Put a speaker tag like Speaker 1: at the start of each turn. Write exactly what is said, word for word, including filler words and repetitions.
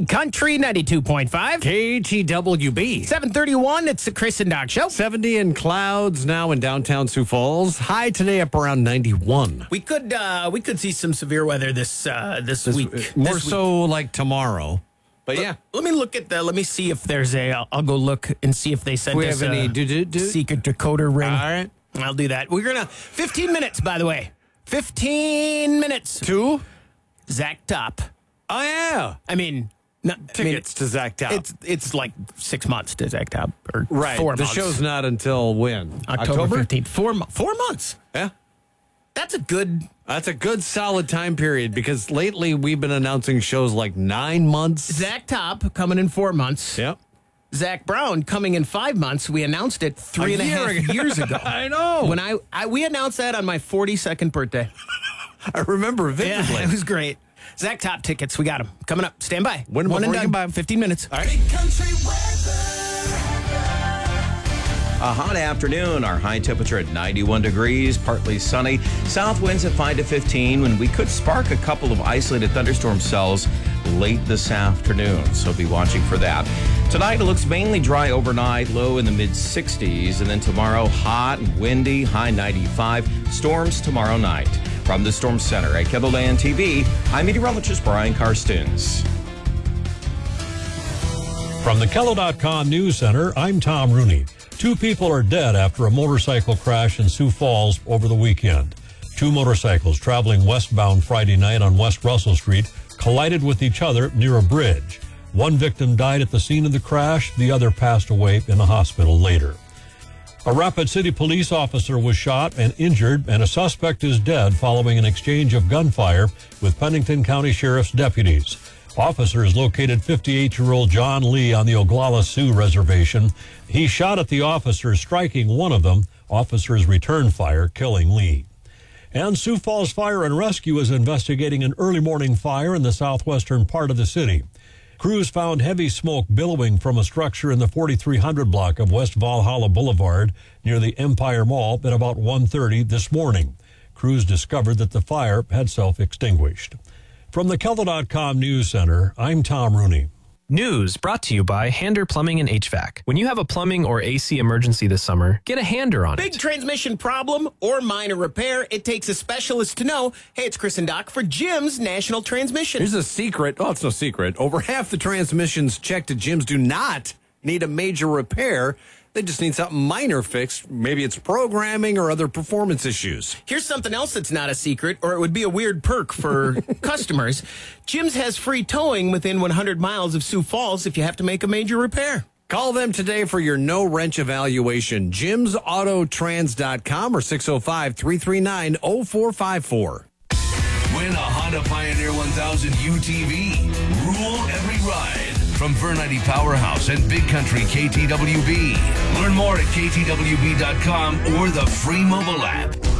Speaker 1: Big Country ninety-two point five.
Speaker 2: K T W B.
Speaker 1: seven thirty-one, it's the Chris and Doc Show.
Speaker 2: seventy in clouds now in downtown Sioux Falls. High today up around ninety-one.
Speaker 1: We could uh, we could see some severe weather this uh, this,
Speaker 2: This-
Speaker 1: week.
Speaker 2: More
Speaker 1: This
Speaker 2: so like tomorrow. But
Speaker 1: week.
Speaker 2: yeah.
Speaker 1: Let me look at the. Let me see if there's a. I'll, I'll go look and see if they sent
Speaker 2: We
Speaker 1: us
Speaker 2: have any
Speaker 1: a
Speaker 2: do-do-do?
Speaker 1: secret decoder ring.
Speaker 2: All right.
Speaker 1: I'll do that. We're gonna fifteen minutes, by the way. Fifteen minutes.
Speaker 2: Two?
Speaker 1: Zach Top.
Speaker 2: Oh, yeah.
Speaker 1: I mean, not,
Speaker 2: Tickets
Speaker 1: I mean,
Speaker 2: to Zach Top.
Speaker 1: It's it's like six months to Zach Top, or
Speaker 2: right.
Speaker 1: four
Speaker 2: the
Speaker 1: months.
Speaker 2: show's not until when?
Speaker 1: October fifteenth. Four mo- four months.
Speaker 2: Yeah.
Speaker 1: That's a good.
Speaker 2: That's a good solid time period because lately we've been announcing shows like nine months.
Speaker 1: Zach Top coming in four months.
Speaker 2: Yep.
Speaker 1: Zach Brown coming in five months. We announced it three
Speaker 2: A
Speaker 1: and a
Speaker 2: year
Speaker 1: half
Speaker 2: ago.
Speaker 1: years ago.
Speaker 2: I know.
Speaker 1: When I, I we announced that on my forty-second birthday.
Speaker 2: I remember vividly.
Speaker 1: Yeah, it was great. Zach Top tickets. We got them coming up. Stand by.
Speaker 2: Win 'em
Speaker 1: One and
Speaker 2: before you can
Speaker 1: done.
Speaker 2: buy 'em.
Speaker 1: fifteen minutes.
Speaker 2: All right.
Speaker 3: Big Country weather. A hot afternoon. Our high temperature at ninety-one degrees, partly sunny. South winds at five to fifteen, when we could spark a couple of isolated thunderstorm cells late this afternoon. So be watching for that. Tonight, it looks mainly dry overnight, low in the mid sixties. And then tomorrow, hot and windy, high ninety-five. Storms tomorrow night. From the Storm Center at KENDLE T V, I'm meteorologist Brian Karstens.
Speaker 4: From the Kello dot com News Center, I'm Tom Rooney. Two people are dead after a motorcycle crash in Sioux Falls over the weekend. Two motorcycles traveling westbound Friday night on West Russell Street collided with each other near a bridge. One victim died at the scene of the crash. The other passed away in the hospital later. A Rapid City police officer was shot and injured, and a suspect is dead following an exchange of gunfire with Pennington County Sheriff's deputies. Officers located fifty-eight-year-old John Lee on the Oglala Sioux Reservation. He shot at the officers, striking one of them. Officers returned fire, killing Lee. And Sioux Falls Fire and Rescue is investigating an early morning fire in the southwestern part of the city. Crews found heavy smoke billowing from a structure in the forty-three hundred block of West Valhalla Boulevard near the Empire Mall at about one thirty this morning. Crews discovered that the fire had self-extinguished. From the Kello dot com News Center, I'm Tom Rooney.
Speaker 5: News brought to you by Hander Plumbing and H V A C. When you have a plumbing or A C emergency this summer, get a Hander on
Speaker 1: Big
Speaker 5: it.
Speaker 1: transmission problem or minor repair, it takes a specialist to know. Hey, it's Chris and Doc for Jim's National Transmission.
Speaker 2: Here's a secret. Oh, it's no secret. Over half the transmissions checked at Jim's do not need a major repair. They just need something minor fixed. Maybe it's programming or other performance issues.
Speaker 1: Here's something else that's not a secret, or it would be a weird perk for customers. Jim's has free towing within one hundred miles of Sioux Falls if you have to make a major repair.
Speaker 2: Call them today for your no-wrench evaluation. jims auto trans dot com or six oh five, three three nine, oh four five four.
Speaker 6: Win a Honda Pioneer one thousand U T V. Rule every ride. From Vernite Powerhouse and Big Country K T W B. Learn more at K T W B dot com or the free mobile app.